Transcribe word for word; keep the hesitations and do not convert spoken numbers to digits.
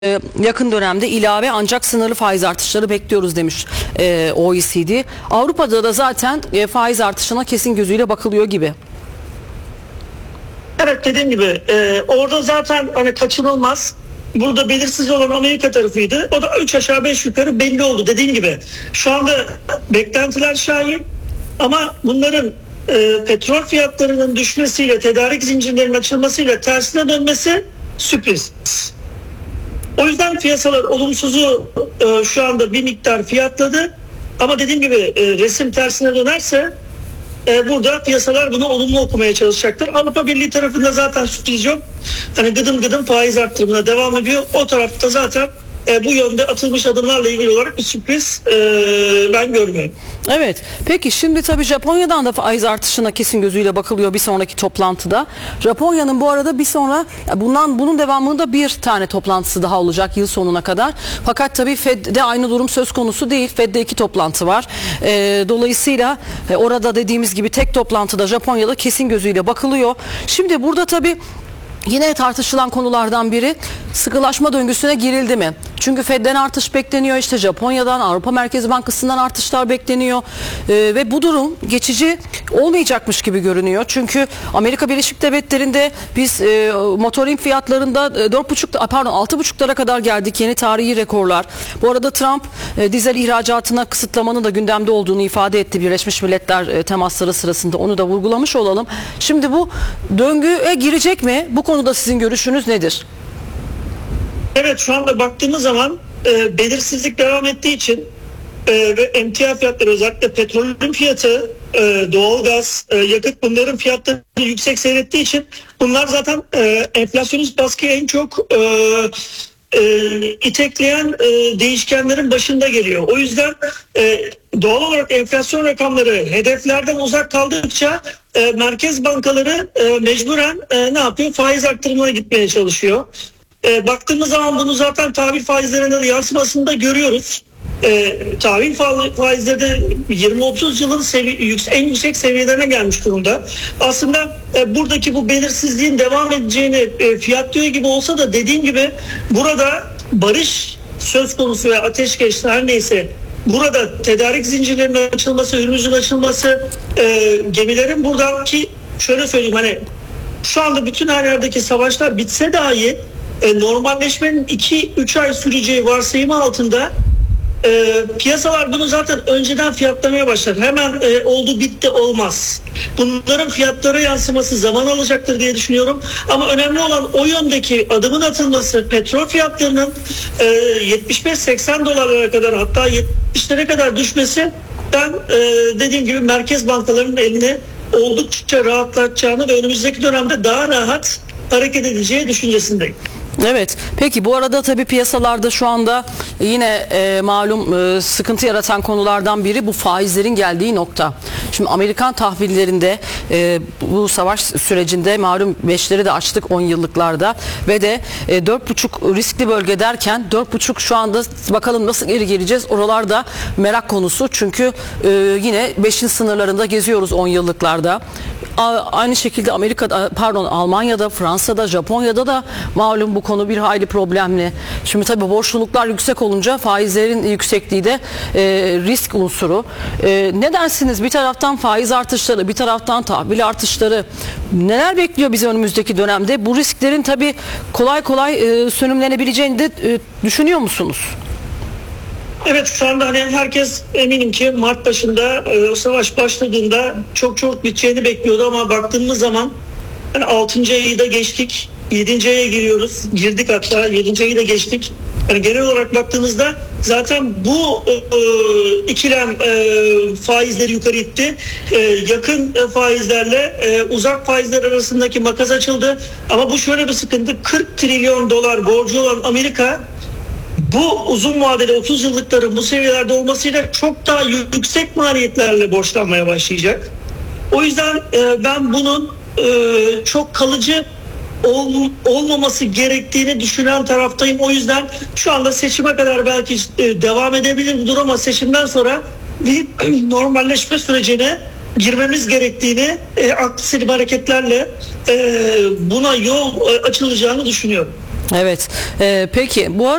Ee, yakın dönemde ilave ancak sınırlı faiz artışları bekliyoruz demiş e, O E C D. Avrupa'da da zaten e, faiz artışına kesin gözüyle bakılıyor gibi. Evet, dediğim gibi e, orada zaten hani kaçınılmaz. Burada belirsiz olan Amerika tarafıydı. O da üç aşağı beş yukarı belli oldu dediğim gibi. Şu anda beklentiler şahin ama bunların e, petrol fiyatlarının düşmesiyle, tedarik zincirlerinin açılmasıyla tersine dönmesi sürpriz. O yüzden piyasalar olumsuzu e, şu anda bir miktar fiyatladı. Ama dediğim gibi e, resim tersine dönerse e, burada piyasalar bunu olumlu okumaya çalışacaktır. Avrupa Birliği tarafında zaten sürpriz yok. Hani gıdım gıdım faiz arttırımına devam ediyor. O tarafta zaten e, bu yönde atılmış adımlarla ilgili olarak bir sürpriz e, ben görmüyorum. Evet. Peki şimdi tabii Japonya'dan da faiz artışına kesin gözüyle bakılıyor bir sonraki toplantıda. Japonya'nın bu arada bir sonra bundan bunun devamında bir tane toplantısı daha olacak yıl sonuna kadar. Fakat tabii Fed'de aynı durum söz konusu değil. Fed'de iki toplantı var. E, dolayısıyla e, orada dediğimiz gibi tek toplantıda Japonya'da kesin gözüyle bakılıyor. Şimdi burada tabii yine tartışılan konulardan biri sıkılaşma döngüsüne girildi mi? Çünkü Fed'den artış bekleniyor, işte Japonya'dan, Avrupa Merkez Bankası'ndan artışlar bekleniyor ee, ve bu durum geçici olmayacakmış gibi görünüyor. Çünkü Amerika Birleşik Devletleri'nde biz e, motorin fiyatlarında e, dört buçuk pardon altı buçuklara kadar geldik, yeni tarihi rekorlar. Bu arada Trump e, dizel ihracatına kısıtlamanın da gündemde olduğunu ifade etti Birleşmiş Milletler e, temasları sırasında, onu da vurgulamış olalım. Şimdi bu döngüye girecek mi? Bu konuda sizin görüşünüz nedir? Evet, şu anda baktığımız zaman e, belirsizlik devam ettiği için e, ve emtia fiyatları, özellikle petrolün fiyatı, e, doğalgaz, e, yakıt, bunların fiyatları yüksek seyrettiği için bunlar zaten e, enflasyonist baskıyı en çok e, e, itekleyen e, değişkenlerin başında geliyor. O yüzden e, doğal olarak enflasyon rakamları hedeflerden uzak kaldıkça e, merkez bankaları e, mecburen e, ne yapıyor? Faiz arttırımına gitmeye çalışıyor. E, baktığımız zaman bunu zaten tahvil faizlerinde de yansımasını da görüyoruz. E, tahvil faizleri de yirmi otuz yılın sevi- en yüksek seviyelerine gelmiş durumda. Aslında e, buradaki bu belirsizliğin devam edeceğini e, fiyatlıyor gibi olsa da, dediğim gibi burada barış söz konusu ve ateşkes her neyse, burada tedarik zincirlerinin açılması, Hürmüz'ün açılması, e, gemilerin buradan, ki şöyle söyleyeyim, hani şu anda bütün her yerdeki savaşlar bitse dahi e, normalleşmenin iki üç ay süreceği varsayımı altında e, piyasalar bunu zaten önceden fiyatlamaya başlar. Hemen e, oldu bitti olmaz. Bunların fiyatlara yansıması zaman alacaktır diye düşünüyorum. Ama önemli olan o yöndeki adımın atılması, petrol fiyatlarının e, yetmiş beş seksen dolarlara kadar, hatta yetmişlere kadar düşmesi, ben e, dediğim gibi merkez bankalarının elini oldukça rahatlatacağını ve önümüzdeki dönemde daha rahat hareket edeceği düşüncesindeyim. Evet. Peki bu arada tabii piyasalarda şu anda yine e, malum e, sıkıntı yaratan konulardan biri bu faizlerin geldiği nokta. Şimdi Amerikan tahvillerinde e, bu savaş sürecinde malum beşleri de açtık on yıllıklarda ve de e, dört buçuk riskli bölge derken dört buçuk şu anda bakalım nasıl geri geleceğiz, oralarda merak konusu. Çünkü e, yine beşin sınırlarında geziyoruz on yıllıklarda. Aynı şekilde Amerika'da, pardon Almanya'da, Fransa'da, Japonya'da da malum bu konu bir hayli problemli. Şimdi tabii borçluluklar yüksek olunca faizlerin yüksekliği de e, risk unsuru. E, ne dersiniz? Bir taraftan faiz artışları, bir taraftan tahvil artışları. Neler bekliyor bizi önümüzdeki dönemde? Bu risklerin tabii kolay kolay e, sönümlenebileceğini de e, düşünüyor musunuz? Evet, şu anda hani herkes eminim ki Mart başında e, o savaş başladığında çok çok biteceğini bekliyordu ama baktığımız zaman hani altıncı ayı da geçtik, yedinci aya giriyoruz, girdik hatta yedinci ayı da geçtik. Yani genel olarak baktığımızda zaten bu e, ikilem e, faizleri yukarı itti. E, yakın e, faizlerle e, uzak faizler arasındaki makas açıldı. Ama bu şöyle bir sıkıntı: kırk trilyon dolar borcu olan Amerika, bu uzun vadeli otuz yıllıkların bu seviyelerde olmasıyla çok daha yüksek maliyetlerle borçlanmaya başlayacak. O yüzden e, ben bunun e, çok kalıcı ol, olmaması gerektiğini düşünen taraftayım. O yüzden şu anda seçime kadar belki e, devam edebilir bu durum ama seçimden sonra bir normalleşme sürecine girmemiz gerektiğini, e, aklı selim hareketlerle e, buna yol e, açılacağını düşünüyorum. Evet. Ee, peki bu arada